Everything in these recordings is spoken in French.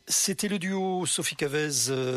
C'était le duo Sophie Cavez,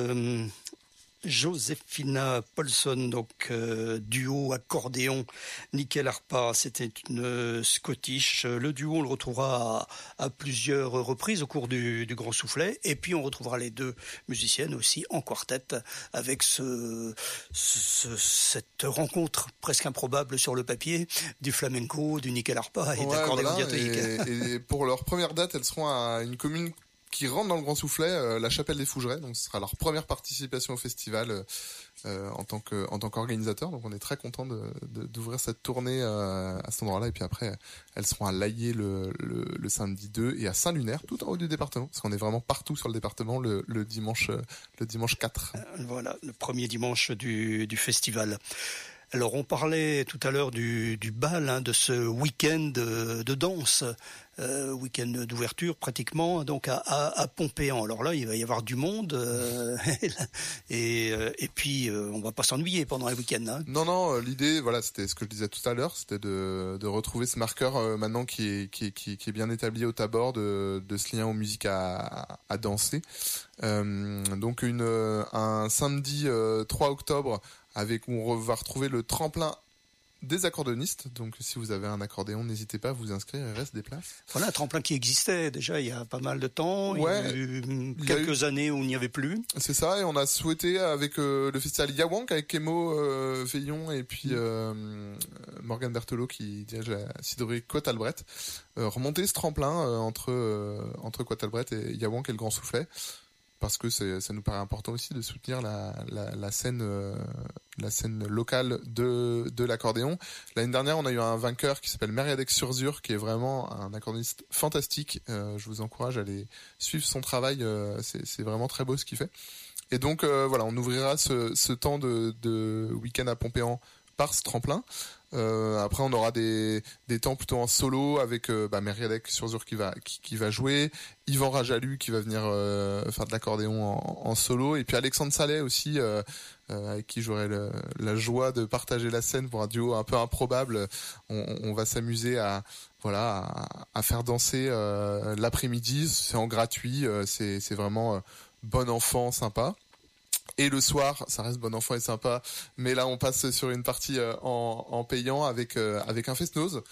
Josefina Paulson, donc duo accordéon, nickel harpa. C'était une Scottish. Le duo, on le retrouvera à plusieurs reprises au cours du Grand Soufflet. Et puis on retrouvera les deux musiciennes aussi en quartet avec cette rencontre presque improbable sur le papier du flamenco, du nickel harpa et d'accordéon diatonique. Et pour leur première date, elles seront à une commune qui rentre dans le Grand Soufflet, la Chapelle des Fougerets. Donc ce sera leur première participation au festival en tant qu'organisateur. Donc on est très content d'ouvrir cette tournée à cet endroit-là. Et puis après, elles seront à Laillé le samedi 2 et à Saint-Lunaire, tout en haut du département, parce qu'on est vraiment partout sur le département le dimanche 4. Voilà, le premier dimanche du festival. Alors on parlait tout à l'heure du bal, de ce week-end de danse, week-end d'ouverture pratiquement, donc à Pompéan. Alors là, il va y avoir du monde et puis on va pas s'ennuyer pendant un week-end. Non, l'idée, voilà, c'était ce que je disais tout à l'heure, c'était de retrouver ce marqueur maintenant qui est bien établi au Tabor, de ce lien aux musiques à danser. Donc un samedi 3 octobre. Où on va retrouver le tremplin des accordéonistes. Donc si vous avez un accordéon, n'hésitez pas à vous inscrire, il reste des places. Voilà, un tremplin qui existait déjà il y a pas mal de temps. Ouais, il y a eu quelques années où il n'y avait plus. C'est ça, et on a souhaité avec le festival Yawank, avec Emo Veillon et puis Morgane Berthelot qui dirige à Cidrerie Côte-Albret, remonter ce tremplin entre Côte-Albret et Yawank et le Grand Soufflet. Parce que ça nous paraît important aussi de soutenir la scène locale de l'accordéon. L'année dernière, on a eu un vainqueur qui s'appelle Meriadec-sur-Zur, qui est vraiment un accordéoniste fantastique. Je vous encourage à aller suivre son travail. C'est vraiment très beau ce qu'il fait. Et donc voilà, on ouvrira ce temps de week-end à Pompéan par ce tremplin. Après on aura des temps plutôt en solo avec Meriadec-sur-Zur qui va jouer, Yvan Rajalu qui va venir faire de l'accordéon en solo, et puis Alexandre Sallet aussi avec qui j'aurai la joie de partager la scène pour un duo un peu improbable. On va s'amuser à faire danser l'après-midi, c'est en gratuit, c'est vraiment bon enfant, sympa. Et le soir, ça reste bon enfant et sympa, mais là on passe sur une partie en payant avec un fest-noz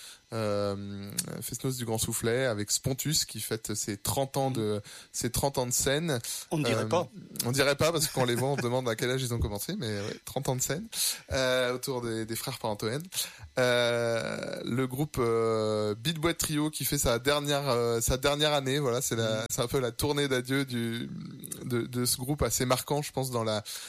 du Grand Soufflet, avec Spontus qui fête ses 30 ans de scène. On ne dirait pas. On dirait pas parce qu'on les voit, on se demande à quel âge ils ont commencé, mais ouais, 30 ans de scène autour des frères Parentoen. Le groupe Beat Boîte Trio qui fait sa dernière année, voilà, c'est un peu la tournée d'adieu de ce groupe assez marquant, je pense, dans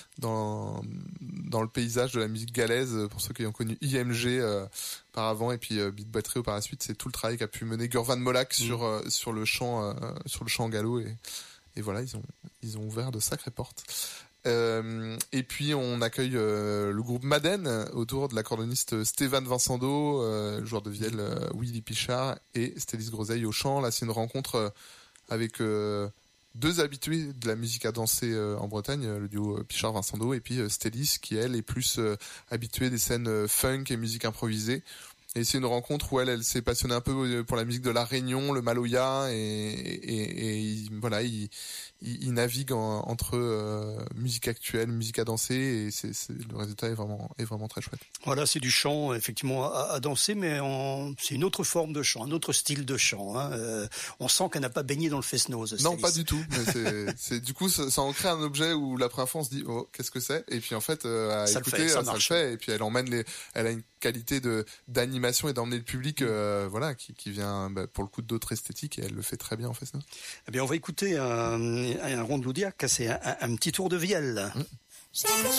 le paysage de la musique galaise, pour ceux qui ont connu IMG par avant, et puis Beat Boîte Trio par la suite. C'est tout le travail qu'a pu mener Gurvan Molak sur le chant gallo, et voilà, ils ont ouvert de sacrées portes. Et puis on accueille le groupe Madden autour de l'accordéoniste Stéphane Vincendo, joueur de vielle Willy Pichard et Stélis Groseille au chant. Là c'est une rencontre avec deux habitués de la musique à danser en Bretagne, le duo Pichard-Vincendo, et puis Stélis qui elle est plus habituée des scènes funk et musique improvisée. Et c'est une rencontre où elle s'est passionnée un peu pour la musique de La Réunion, le maloya, et voilà, il navigue entre musique actuelle, musique à danser, et le résultat est vraiment très chouette. Voilà, c'est du chant effectivement à danser, mais c'est une autre forme de chant, un autre style de chant. On sent qu'elle n'a pas baigné dans le fest-noz. Non, pas du tout. Mais c'est du coup ça en crée un objet où la première fois on se dit qu'est-ce que c'est, et puis en fait à écouter ça le fait, et puis elle a une qualité d'animation et d'emmener le public qui vient pour le coup d'autres esthétiques, et elle le fait très bien en fest-noz. Eh bien on va écouter un rondeloudiaque, c'est un petit tour de vielle.